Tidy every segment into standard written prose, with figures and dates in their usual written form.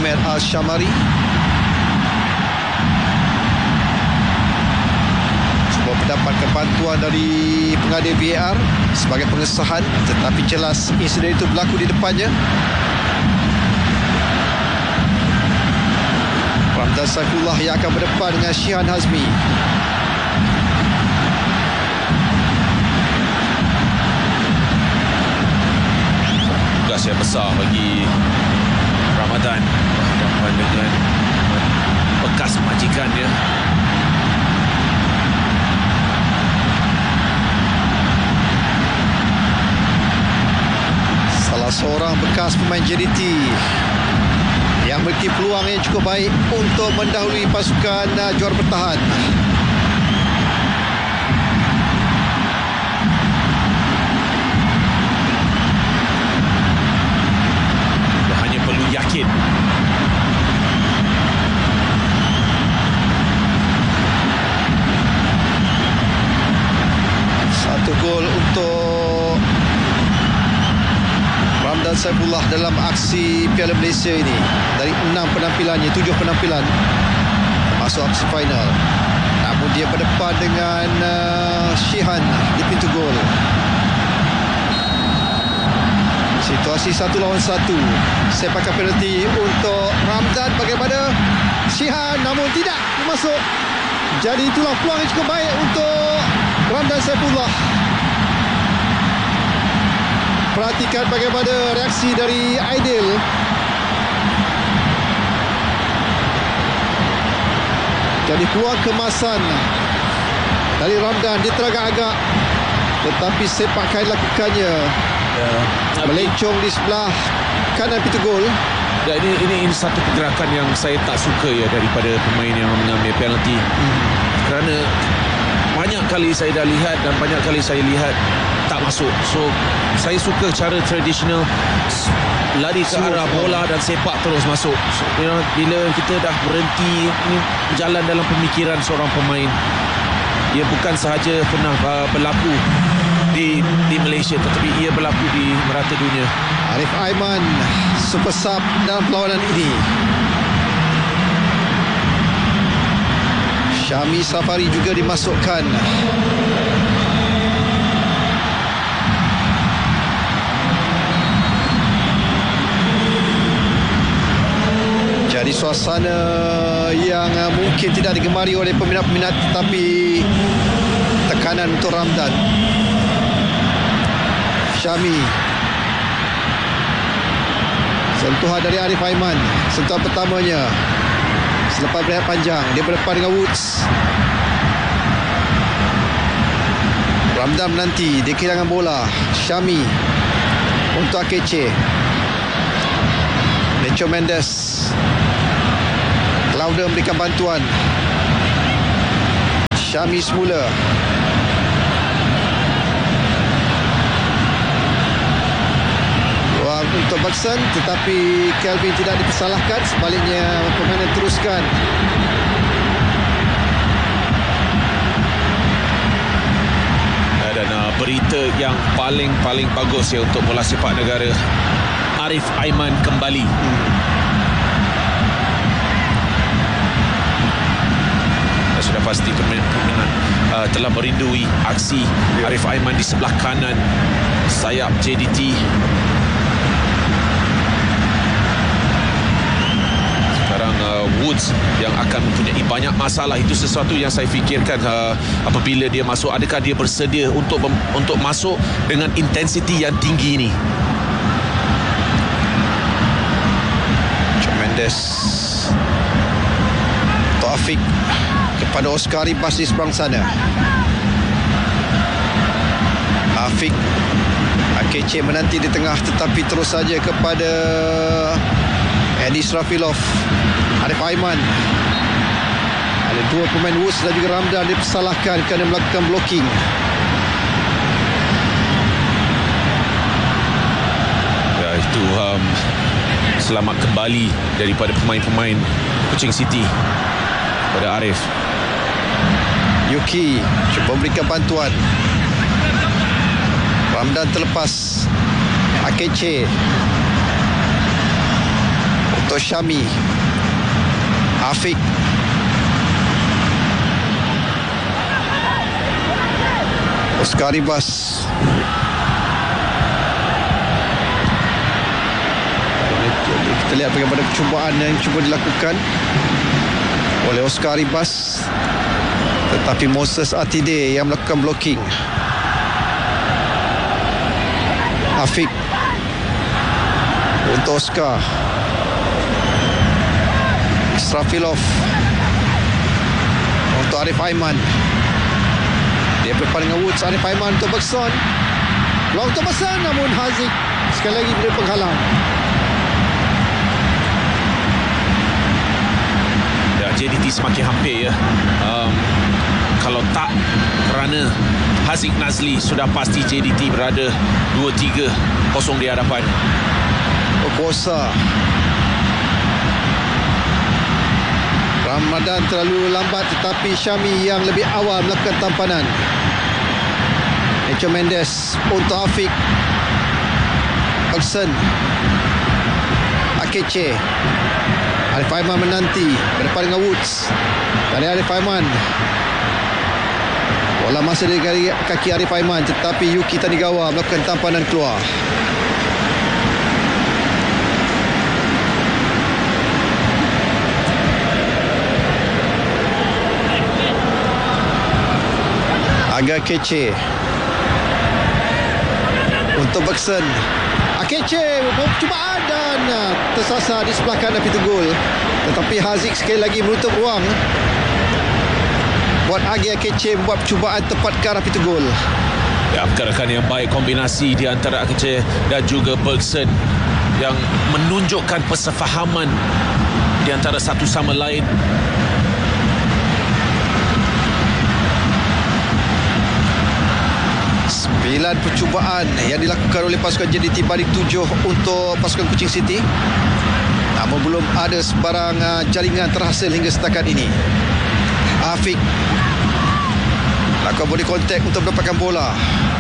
Muhammad Al-Shamari. Cuba mendapatkan bantuan dari pengadil VAR sebagai pengesahan, tetapi jelas insiden itu berlaku di depannya. Ramdan Saifullah yang akan berdepan dengan Shihan Hazmi. Tugas yang besar bagi Ramadan berhadapan dengan bekas majikan dia. Salah seorang bekas pemain JDT yang memiliki peluang yang cukup baik untuk mendahului pasukan juara bertahan. Hanya perlu yakin. Satu gol untuk Ramdan Saifullah dalam aksi Piala Malaysia ini. Dari 6 penampilannya, 7 penampilan masuk aksi final. Namun dia berdepan dengan Shihan di pintu gol. Situasi 1 lawan 1. Sepakan penalti untuk Ramdan. Bagaimana Shihan, namun tidak masuk. Jadi itulah peluang yang cukup baik untuk Ramdan Saifullah. Perhatikan bagaimana reaksi dari Aidil. Jadi peluang kemasan dari Ramdan, dia teragak-agak, tetapi sepakan lakukannya. Melencong di sebelah kanan pintu gol. Dan ini satu pergerakan yang saya tak suka ya daripada pemain yang mengambil penalti. Kerana banyak kali saya dah lihat dan banyak kali saya lihat tak masuk. So saya suka cara tradisional, lari ke arah bola dan sepak terus masuk. So, bila kita dah berhenti, ini berjalan dalam pemikiran seorang pemain. Ia bukan sahaja pernah berlaku di Malaysia, tetapi ia berlaku di merata dunia. Arif Aiman super sub dalam perlawanan ini. Syami Safari juga dimasukkan. Jadi suasana yang mungkin tidak digemari oleh peminat-peminat, tetapi tekanan untuk Ramdan. Syami, sentuhan dari Arif Aiman, sentuhan pertamanya selepas berehat panjang. Dia berdepan dengan Woods. Ramdan menanti, dia kehilangan bola. Syami untuk Akece. Necho Mendes. Lauda memberikan bantuan. Syami semula. Ruang untuk Bergson, tetapi Kelvin tidak dipersalahkan. Sebaliknya permainan teruskan. Dan berita yang paling bagus ya untuk bola sepak negara, Arif Aiman kembali. Sudah pasti peminat telah merindui aksi Arif Aiman di sebelah kanan sayap JDT. Sekarang Woods yang akan mempunyai banyak masalah. Itu sesuatu yang saya fikirkan apabila dia masuk. Adakah dia bersedia untuk masuk dengan intensiti yang tinggi ini? Mendes, Taufik kepada Oscari Bas di seberang sana. Afiq Akece menanti di tengah, tetapi terus saja kepada Edi Srafilov. Arif Aiman. Ada dua pemain Woods dan juga Ramdan dipersalahkan kerana melakukan blocking. Ya, itu selamat kembali daripada pemain-pemain Kuching City pada Arif. Yuki cuba memberikan bantuan. Ramdan terlepas. Akece untuk untuk Syami. Afiq. Oscar Ribas. Kita lihat bagaimana percubaan yang cuba dilakukan oleh Oscar Ribas, tetapi Moses Atide yang melakukan blocking. Afiq untuk Oscar. Israfilov untuk Arif Aiman. Dia berdepan dengan Woods. Arif Aiman untuk Bergson. Peluang untuk Bergson, namun Haziq sekali lagi beri penghalang. JDT semakin hampir ya. Kalau tak kerana Haziq Nazli, sudah pasti JDT berada 2-3-0 di hadapan. Kuasa Ramadan terlalu lambat, tetapi Syami yang lebih awal melakukan tampanan. Echo Mendes untuk Afiq. Bergson. Akeche. Arif Aiman menanti berdepan dengan Woods. Dari Arif Aiman, bola masih dari kaki Arif Aiman, tetapi Yuki Tanigawa melakukan tampanan keluar. Agak kece untuk Bergson. Akeche percubaan dan tersasar di sebelah kanan pintu gol, tetapi Haziq sekali lagi menutup ruang buat Agi Akeche membuat percubaan tepat ke arah pintu gol. Ya, pergerakan yang baik, kombinasi di antara Akeche dan juga Bergson yang menunjukkan persefahaman di antara satu sama lain. Sembilan percubaan yang dilakukan oleh pasukan JDT banding 7 untuk pasukan Kuching City, namun belum ada sebarang jaringan terhasil hingga setakat ini. Afiq lakukan body contact untuk mendapatkan bola.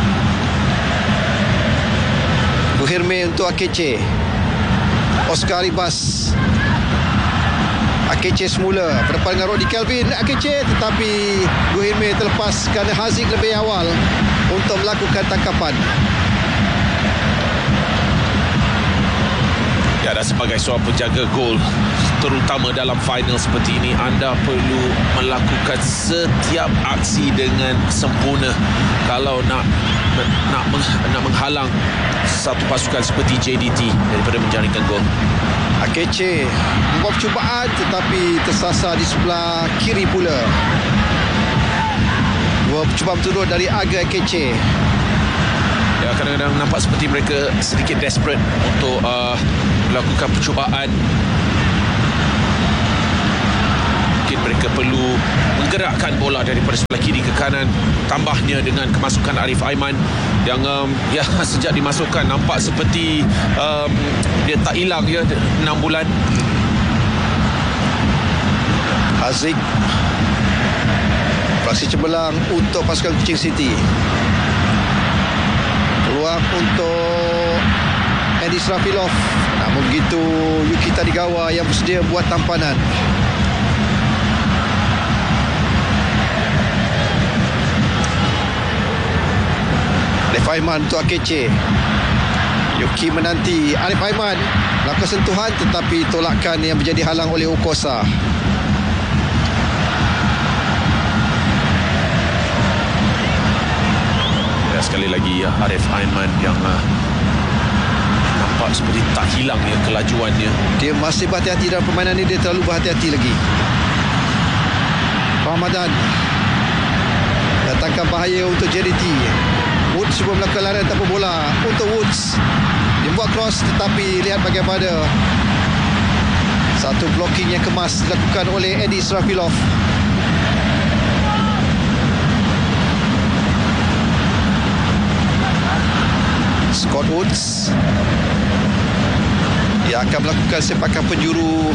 Buhirme untuk Akeche. Oscar Ribas. Akeche semula berdepan dengan Rodi Kelvin. Akeche, tetapi Buhirme terlepas kerana Haziq lebih awal untuk melakukan tangkapan. Ya, dan sebagai seorang penjaga gol, terutama dalam final seperti ini, anda perlu melakukan setiap aksi dengan sempurna kalau nak menghalang satu pasukan seperti JDT daripada menjaringkan gol. Akeche membuat percubaan, tetapi tersasar di sebelah kiri pula. Dua percubaan berturut dari Aga Akeche. Ya, kadang-kadang nampak seperti mereka sedikit desperate untuk melakukan percubaan. Mungkin mereka perlu menggerakkan bola daripada sebelah kiri ke kanan. Tambahnya dengan kemasukan Arif Aiman yang ya sejak dimasukkan nampak seperti dia tak hilang ya 6 bulan. Haziq, operasi cemerlang untuk pasukan Kuching City. Peluang untuk Andy Israfilov, namun begitu Yuki Tanigawa yang bersedia buat tampanan. Arif Aiman untuk Akeche. Yuki menanti. Arif Aiman melakukan sentuhan, tetapi tolakan yang menjadi halang oleh Ukosa. Sekali lagi ya, Arif Aiman yang nampak seperti tak hilang ya kelajuannya. Dia masih berhati-hati dalam permainan ini. Dia terlalu berhati-hati lagi. Ramadan datangkan bahaya untuk JDT. Woods cuba melakukan larian tanpa bola untuk Woods. Dia buat cross, tetapi lihat bagaimana satu blocking yang kemas dilakukan oleh Andy Israfilov. Scott Woods yang akan melakukan sepakan penjuru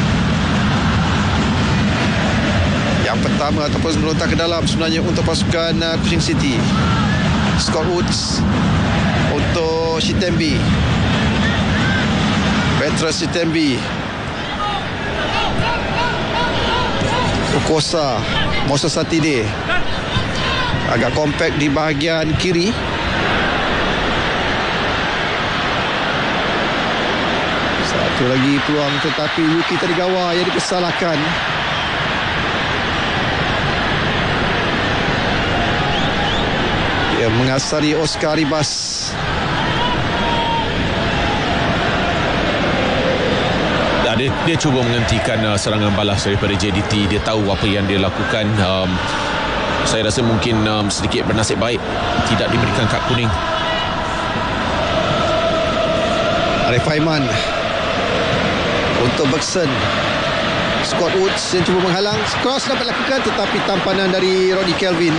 yang pertama ataupun melontar ke dalam sebenarnya untuk pasukan Kuching City. Scott Woods untuk Shitembi. Petrus Shitembi Kosa Musa Satide agak compact di bahagian kiri. Satu lagi peluang tetapi Yuki Tarigawa yang dipersalahkan. Dia mengasari Oscar Ribas. Dia cuba menghentikan serangan balas daripada JDT. Dia tahu apa yang dia lakukan. Saya rasa mungkin sedikit bernasib baik tidak diberikan kad kuning. Arif Aiman untuk Bergson. Scott Woods yang cuba menghalang. Cross dapat lakukan tetapi tampanan dari Rodney Kelvin.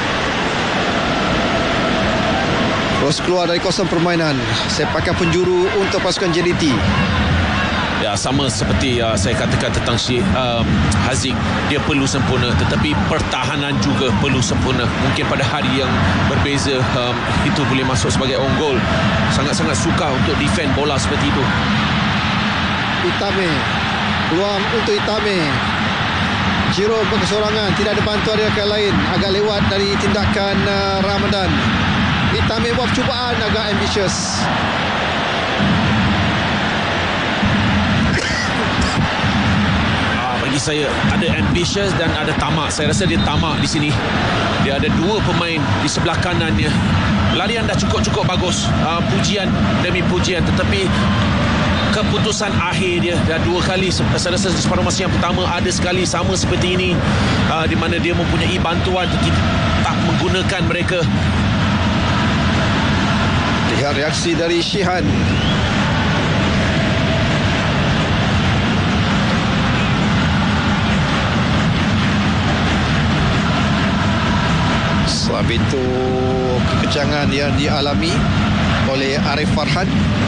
Terus keluar dari kawasan permainan. Sepakan penjuru untuk pasukan JDT. Ya, sama seperti saya katakan tentang Haziq, dia perlu sempurna tetapi pertahanan juga perlu sempurna. Mungkin pada hari yang berbeza itu boleh masuk sebagai on goal. Sangat-sangat sukar untuk defend bola seperti itu. Itame, peluang untuk Itame. Jiro berkesorangan, tidak ada bantuan rekan lain, agak lewat dari tindakan Ramadan. Itame buat percubaan agak ambitious. Bagi saya ada ambitious dan ada tamak. Saya rasa dia tamak di sini. Dia ada dua pemain di sebelah kanannya. Larian dah cukup bagus, pujian demi pujian, tetapi keputusan akhir dia dah dua kali. Saya rasa separuh masa yang pertama ada sekali sama seperti ini, di mana dia mempunyai bantuan tetapi tak menggunakan mereka. Lihat reaksi dari Shihan. Sebab itu kekejangan yang dialami oleh Arif Farhan.